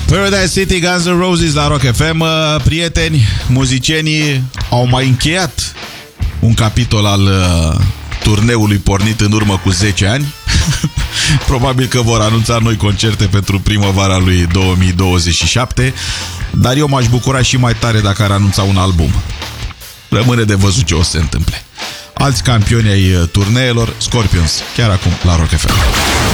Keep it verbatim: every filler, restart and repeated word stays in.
Paradise City, Guns N' Roses la Rock F M. Prieteni, muzicienii au mai încheiat un capitol al uh, turneului pornit în urmă cu zece ani. Probabil că vor anunța noi concerte pentru primăvara lui două mii douăzeci și șapte, dar eu m-aș bucura și mai tare dacă ar anunța un album. Rămâne de văzut ce o să se întâmple. Alți campioni ai turneelor, Scorpions, chiar acum la Rock F M.